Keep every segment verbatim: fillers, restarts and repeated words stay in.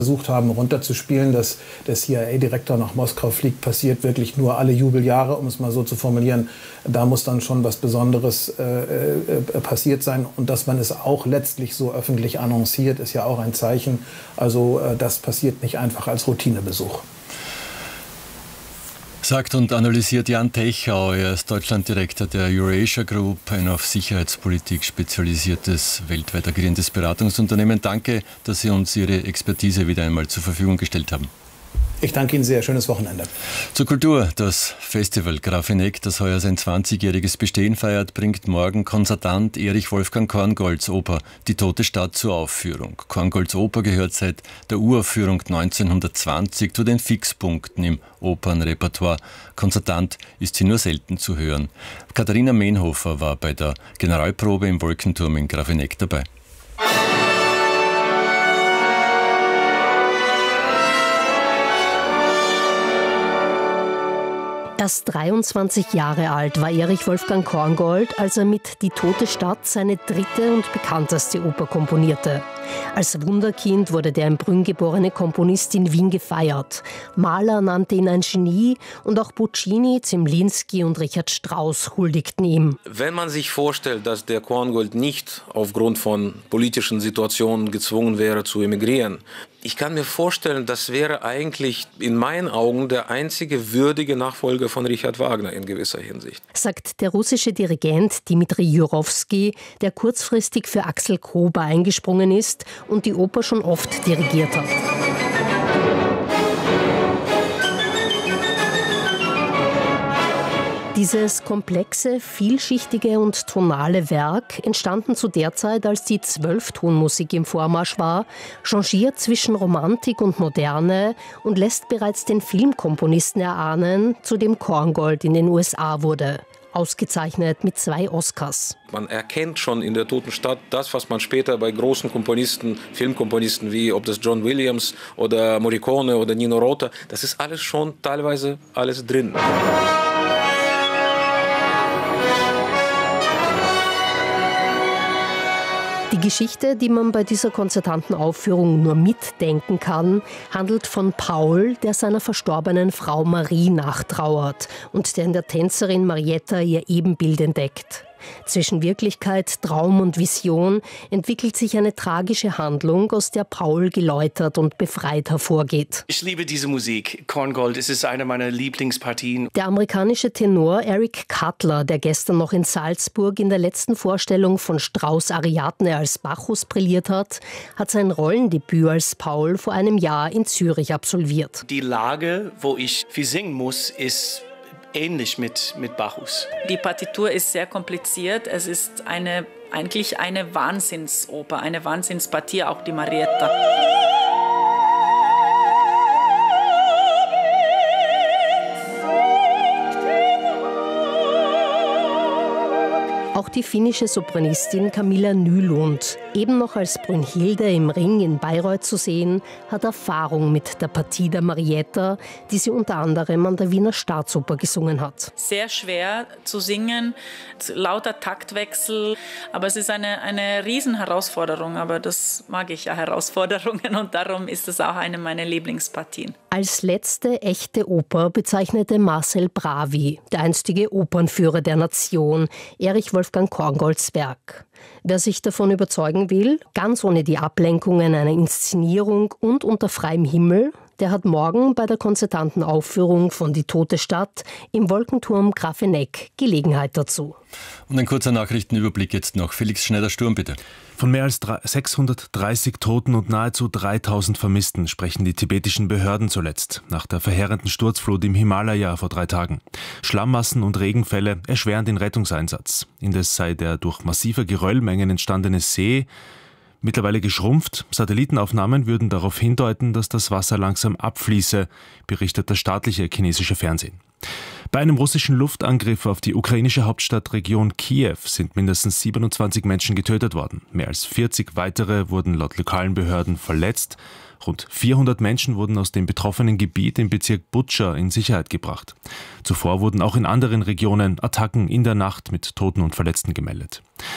versucht haben, runterzuspielen, dass der C I A-Direktor nach Moskau fliegt, passiert wirklich nur alle Jubeljahre, um es mal so zu formulieren. Da muss dann schon was Besonderes äh, äh, passiert sein. Und dass man es auch letztlich so öffentlich annonciert, ist ja auch ein Zeichen. Also äh, das passiert nicht einfach als Routinebesuch. Sagt und analysiert Jan Techau, er ist Deutschlanddirektor der Eurasia Group, ein auf Sicherheitspolitik spezialisiertes, weltweit agierendes Beratungsunternehmen. Danke, dass Sie uns Ihre Expertise wieder einmal zur Verfügung gestellt haben. Ich danke Ihnen sehr. Schönes Wochenende. Zur Kultur. Das Festival Grafeneck, das heuer sein zwanzigjähriges Bestehen feiert, bringt morgen Konzertant Erich Wolfgang Korngolds Oper Die tote Stadt zur Aufführung. Korngolds Oper gehört seit der Uraufführung neunzehnhundertzwanzig zu den Fixpunkten im Opernrepertoire. Konzertant ist sie nur selten zu hören. Katharina Mehnhofer war bei der Generalprobe im Wolkenturm in Grafeneck dabei. Erst dreiundzwanzig Jahre alt war Erich Wolfgang Korngold, als er mit Die tote Stadt seine dritte und bekannteste Oper komponierte. Als Wunderkind wurde der in Brünn geborene Komponist in Wien gefeiert. Mahler nannte ihn ein Genie und auch Puccini, Zemlinsky und Richard Strauss huldigten ihm. Wenn man sich vorstellt, dass der Korngold nicht aufgrund von politischen Situationen gezwungen wäre zu emigrieren, ich kann mir vorstellen, das wäre eigentlich in meinen Augen der einzige würdige Nachfolger von Richard Wagner in gewisser Hinsicht. Sagt der russische Dirigent Dmitri Jurowski, der kurzfristig für Axel Gruber eingesprungen ist und die Oper schon oft dirigiert hat. Dieses komplexe, vielschichtige und tonale Werk, entstanden zu der Zeit, als die Zwölftonmusik im Vormarsch war, changiert zwischen Romantik und Moderne und lässt bereits den Filmkomponisten erahnen, zu dem Korngold in den U S A wurde. Ausgezeichnet mit zwei Oscars. Man erkennt schon in der Toten Stadt das, was man später bei großen Komponisten, Filmkomponisten wie ob das John Williams oder Morricone oder Nino Rota, das ist alles schon teilweise alles drin. Die Geschichte, die man bei dieser konzertanten Aufführung nur mitdenken kann, handelt von Paul, der seiner verstorbenen Frau Marie nachtrauert und der in der Tänzerin Marietta ihr Ebenbild entdeckt. Zwischen Wirklichkeit, Traum und Vision entwickelt sich eine tragische Handlung, aus der Paul geläutert und befreit hervorgeht. Ich liebe diese Musik. Korngold, es ist eine meiner Lieblingspartien. Der amerikanische Tenor Eric Cutler, der gestern noch in Salzburg in der letzten Vorstellung von Strauss Ariadne als Bacchus brilliert hat, hat sein Rollendebüt als Paul vor einem Jahr in Zürich absolviert. Die Lage, wo ich viel singen muss, ist ähnlich mit, mit Bacchus. Die Partitur ist sehr kompliziert. Es ist eine, eigentlich eine Wahnsinnsoper, eine Wahnsinnspartie, auch die Marietta. Auch die finnische Sopranistin Camilla Nylund, eben noch als Brünnhilde im Ring in Bayreuth zu sehen, hat Erfahrung mit der Partie der Marietta, die sie unter anderem an der Wiener Staatsoper gesungen hat. Sehr schwer zu singen, lauter Taktwechsel, aber es ist eine, eine Riesenherausforderung, aber das mag ich ja, Herausforderungen, und darum ist es auch eine meiner Lieblingspartien. Als letzte echte Oper bezeichnete Marcel Bravi, der einstige Opernführer der Nation, Erich Wolfgang Korngolds Werk. Wer sich davon überzeugen will, ganz ohne die Ablenkungen einer Inszenierung und unter freiem Himmel, der hat morgen bei der konzertanten Aufführung von Die tote Stadt im Wolkenturm Grafeneck Gelegenheit dazu. Und ein kurzer Nachrichtenüberblick jetzt noch. Felix Schneider-Sturm, bitte. Von mehr als sechshundertdreißig Toten und nahezu dreitausend Vermissten sprechen die tibetischen Behörden zuletzt, nach der verheerenden Sturzflut im Himalaya vor drei Tagen. Schlammmassen und Regenfälle erschweren den Rettungseinsatz. Indes sei der durch massive Geröllmengen entstandene See mittlerweile geschrumpft. Satellitenaufnahmen würden darauf hindeuten, dass das Wasser langsam abfließe, berichtet das staatliche chinesische Fernsehen. Bei einem russischen Luftangriff auf die ukrainische Hauptstadtregion Kiew sind mindestens siebenundzwanzig Menschen getötet worden. Mehr als vierzig weitere wurden laut lokalen Behörden verletzt. Rund vierhundert Menschen wurden aus dem betroffenen Gebiet im Bezirk Butscha in Sicherheit gebracht. Zuvor wurden auch in anderen Regionen Attacken in der Nacht mit Toten und Verletzten gemeldet.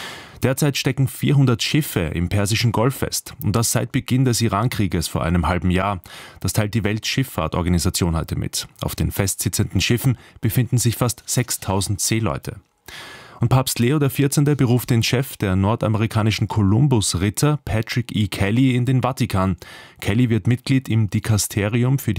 Derzeit stecken vierhundert Schiffe im Persischen Golf fest. Und das seit Beginn des Iran-Krieges vor einem halben Jahr. Das teilt die Weltschifffahrtorganisation heute mit. Auf den festsitzenden Schiffen befinden sich fast sechstausend Seeleute. Und Papst Leo der vierzehnte beruft den Chef der nordamerikanischen Columbus-Ritter, Patrick E. Kelly, in den Vatikan. Kelly wird Mitglied im Dikasterium für die